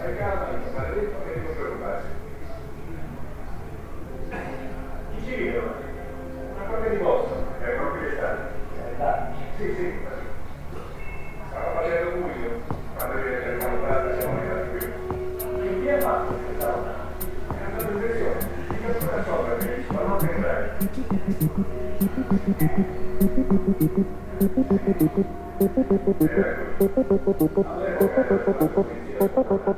Stai calma, maledetto, e non preoccuparsi. Chi ci vedono? Una cosa di Boston, che è proprio l'estate. Sì, sì. Stava facendo buio, quando viene per campata siamo arrivati qui. Che via ha fatto questa roba? È andato in direzione. Dica tutta sopra, perché ci fanno anche entrare. Ecco.